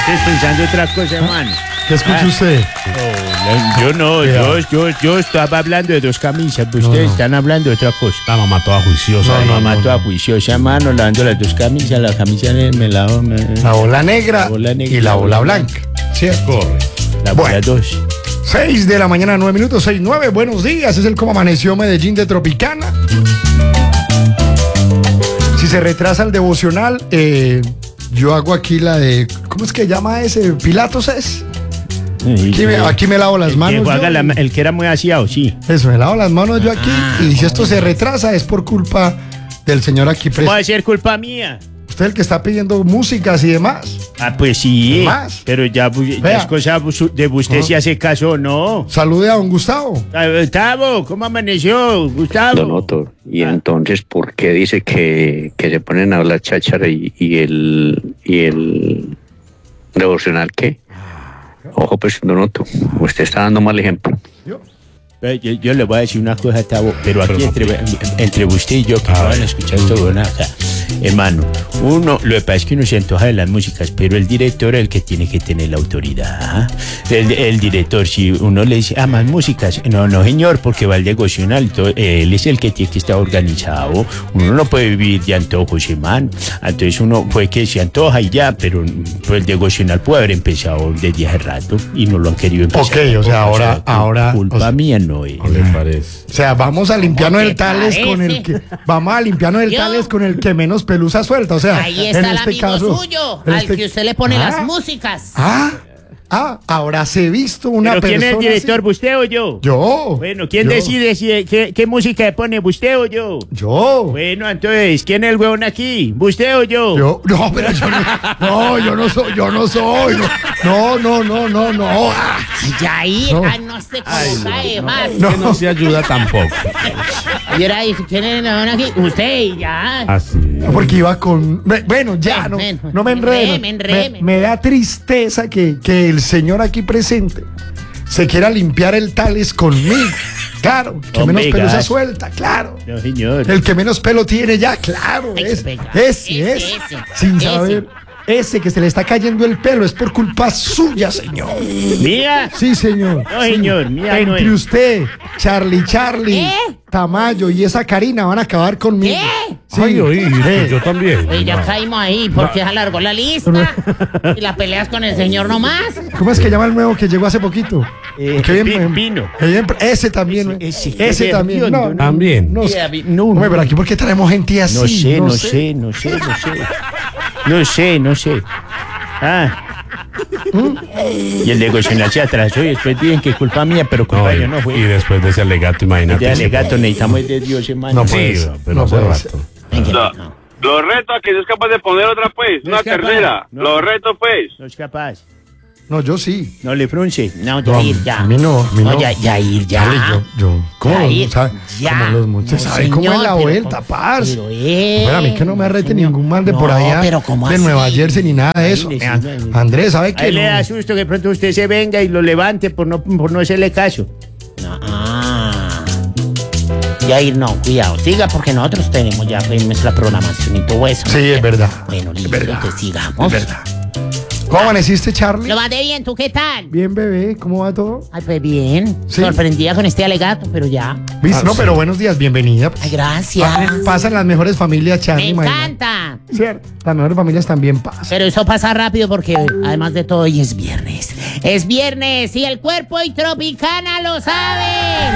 Estoy pensando otra cosa, hermano. ¿Qué escucha usted? Yo no, yo estaba hablando de dos camisas, pues ustedes están hablando de otra cosa. La mamá toda juiciosa. La mamá toda juiciosa, mano, lavando las dos camisas, la camisa me lavo. La bola negra, y la bola blanca. ¿Cierto? La bola 2. 6 de la mañana, 9 minutos, 6:09. Buenos días, es el Cómo Amaneció Medellín de Tropicana. Si se retrasa el devocional, yo hago aquí la de, ¿cómo es que llama ese? ¿Pilatos es? Aquí me lavo las manos. El que era muy aseado, sí. Eso, me lavo las manos yo aquí. Y si esto se retrasa es por culpa del señor aquí presente. ¿Cómo va a ser culpa mía? Usted el que está pidiendo músicas y demás. Ah, pues sí. ¿Más? Pero ya es cosa de usted si hace caso o no. Salude a don Gustavo. Gustavo, ¿cómo amaneció, Gustavo? Don Otto, y entonces, ¿por qué dice que se ponen a hablar cháchara y el devocional qué? Ojo, pues, Don Otto, usted está dando mal ejemplo. Yo le voy a decir una cosa, Tavo, pero aquí entre usted y yo, que no van a escuchar todo nada. Hermano, lo que pasa es que uno se antoja de las músicas, pero el director es el que tiene que tener la autoridad. El director, si uno le dice, más músicas, no, señor, porque va al devocional, él es el que tiene que estar organizado. Uno no puede vivir de antojos, hermano. Entonces uno puede que se antoja y ya, pero pues el devocional puede haber empezado desde hace rato y no lo han querido empezar. Ok, o sea, ahora culpa mía no es. ¿No le parece? O sea, vamos a limpiarnos el Tales con el que Tales con el que menos pelusa suelta. O sea, ahí está en el este amigo caso, suyo, al que usted le pone las músicas. Ahora se ha visto una ¿Pero quién persona. es el director, así. usted o yo? Yo. Bueno, ¿quién Yo. decide qué música le pone, usted o yo? Yo. Bueno, entonces, ¿quién es el huevón aquí? ¿Usted o yo? No, pero yo no. Yo no soy. No. Yair, No. no sé cómo cae más. Que no se ayuda tampoco. Y era ahí, ¿quién es el huevón aquí? Usted y ya. Así. No, porque iba con. Bueno, ya, no me enredo. Me enredé. Me da tristeza que el señor aquí presente se quiera limpiar el Tales conmigo. Claro, que Hombre, menos pelusa gas. suelta, claro. No, señor. El que menos pelo tiene ya, claro. Ese. Sin ese. saber. Ese que se le está cayendo el pelo es por culpa suya, señor. ¿Mía? Sí, señor. No, señor, mía no Entre es. usted, Charlie, ¿Qué? Tamayo y esa Karina van a acabar conmigo. ¿Qué? Sí. Ay, oí, yo también. Oye, ya caímos ahí, porque alargó la lista. Y la peleas con el señor nomás. ¿Cómo es que llama el nuevo que llegó hace poquito? Qué bien, Pino. qué bien, ese también. Ese también. No, También. no, No, hombre, pero aquí, ¿por qué traemos gente así? No sé. Y el devocional se atrasó y después dicen que es culpa mía, pero culpa yo no Y fue. después de ese alegato, imagínate. De alegato necesitamos de Dios, hermano. No Sí, puede ser, pero no hace puede rato. Lo reto a que no es capaz de poner otra, pues. No Una es capaz. tercera. No. Lo reto, pues. No es capaz. No, yo sí. No le frunce. No, Yair, ya. A mí no. Yair, ya. Charlie, yo. ¿Cómo? Yair, ¿Sabe? ya. Como los muchachos. No, ¿Sabe cómo es señor, la pero vuelta, ¿cómo? parce? Pero, Bueno, a mí que no me arrete señor. ningún man de No, por allá, pero ¿cómo de así? Nueva Jersey ni nada de eso. Ay, Andrés, ¿sabe qué? Ahí le da susto que pronto usted se venga y lo levante por no hacerle caso. Yair, no, cuidado. Siga porque nosotros tenemos ya nuestra programación y todo eso. Sí, es verdad. Bueno, listo, verdad. que sigamos. Es verdad. ¿Cómo amaneciste, Charlie? Lo mandé bien, ¿tú qué tal? Bien, bebé, ¿cómo va todo? Ay, pues bien. Sí. Sorprendida con este alegato, pero ya. ¿Viste? No, pero buenos días, bienvenida. Ay, gracias. Pasan las mejores familias, Me Charlie. imagínate. encanta. Cierto, las mejores familias también pasan. Pero eso pasa rápido porque además de todo hoy es viernes. Es viernes y el cuerpo y Tropicana lo sabe.